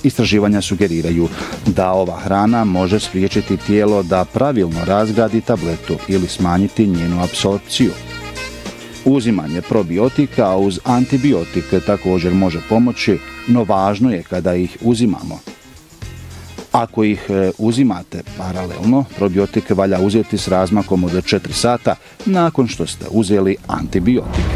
Istraživanja sugeriraju da ova hrana može spriječiti tijelo da pravilno razgradi tabletu ili smanjiti njenu apsorpciju. Uzimanje probiotika uz antibiotik također može pomoći, no važno je kada ih uzimamo. Ako ih uzimate paralelno, probiotik valja uzeti s razmakom od 4 sata nakon što ste uzeli antibiotik.